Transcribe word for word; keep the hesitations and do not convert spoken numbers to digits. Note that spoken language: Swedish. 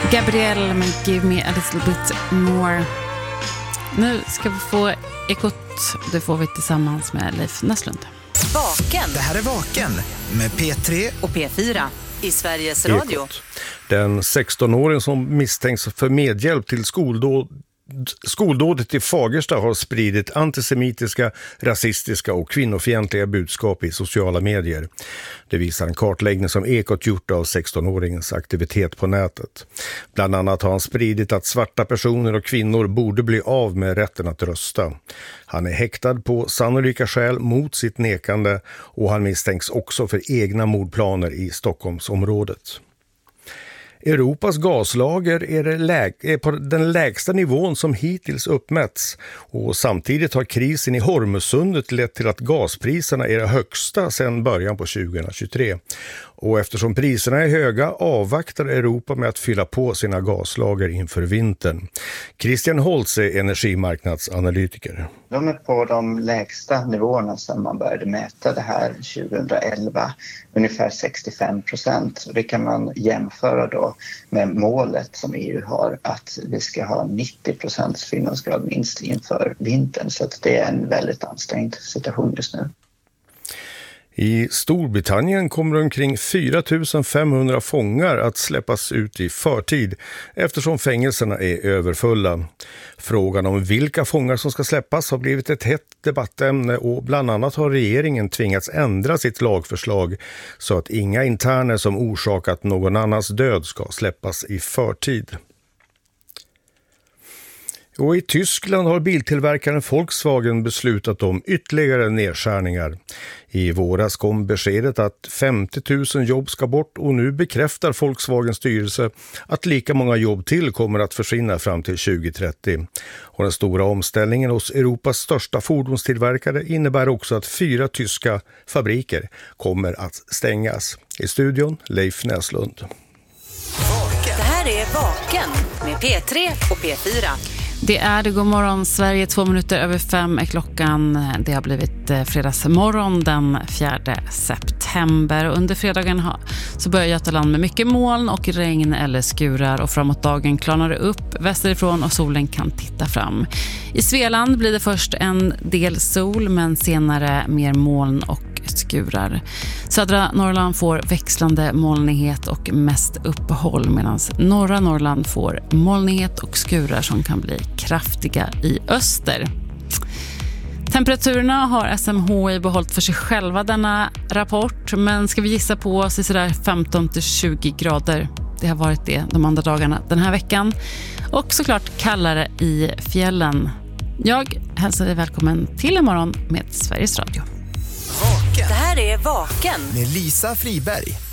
Gabrielle med Give Me a little bit more. Nu ska vi få Ekot. Det får vi tillsammans med Leif Näslund. Vaken. Det här är Vaken med P tre och P fyra i Sveriges Radio. Ekot. Den sexton-åring som misstänks för medhjälp till skoldåd Skoldådet i Fagersta har spridit antisemitiska, rasistiska och kvinnofientliga budskap i sociala medier. Det visar en kartläggning som Ekot gjort av sexton-åringens aktivitet på nätet. Bland annat har han spridit att svarta personer och kvinnor borde bli av med rätten att rösta. Han är häktad på sannolika skäl mot sitt nekande och han misstänks också för egna mordplaner i Stockholmsområdet. Europas gaslager är, det läg- är på den lägsta nivån som hittills uppmätts och samtidigt har krisen i Hormuzsundet lett till att gaspriserna är de högsta sedan början på tjugohundratjugotre. Och eftersom priserna är höga avvaktar Europa med att fylla på sina gaslager inför vintern. Christian Holtz är energimarknadsanalytiker. De är på de lägsta nivåerna sedan man började mäta det här tjugohundraelva, ungefär sextiofem procent. Det kan man jämföra då med målet som E U har att vi ska ha nittio procent fyllnadsgrad minst inför vintern. Så att det är en väldigt ansträngd situation just nu. I Storbritannien kommer omkring fyra tusen femhundra fångar att släppas ut i förtid eftersom fängelserna är överfulla. Frågan om vilka fångar som ska släppas har blivit ett hett debattämne och bland annat har regeringen tvingats ändra sitt lagförslag så att inga interner som orsakat någon annans död ska släppas i förtid. Och i Tyskland har biltillverkaren Volkswagen beslutat om ytterligare nedskärningar. I våras kom beskedet att femtio tusen jobb ska bort och nu bekräftar Volkswagens styrelse att lika många jobb till kommer att försvinna fram till tjugohundratrettio. Och den stora omställningen hos Europas största fordonstillverkare innebär också att fyra tyska fabriker kommer att stängas. I studion Leif Näslund. Det här är Vaken med P tre och P fyra. Det är det. God morgon Sverige, två minuter över fem är klockan. Det har blivit fredagsmorgon den fjärde september. Under fredagen så börjar Götaland med mycket moln och regn eller skurar. Och framåt dagen klarnar det upp västerifrån och solen kan titta fram. I Svealand blir det först en del sol men senare mer moln och skurar. Södra Norrland får växlande molnighet och mest uppehåll medan norra Norrland får molnighet och skurar som kan bli kraftiga i öster. Temperaturerna har S M H I behållit för sig själva denna rapport, men ska vi gissa på så sådär femton till tjugo grader. Det har varit det de andra dagarna den här veckan och såklart kallare i fjällen. Jag hälsar dig välkommen till imorgon med Sveriges Radio. Det här är Vaken med Lisa Friberg.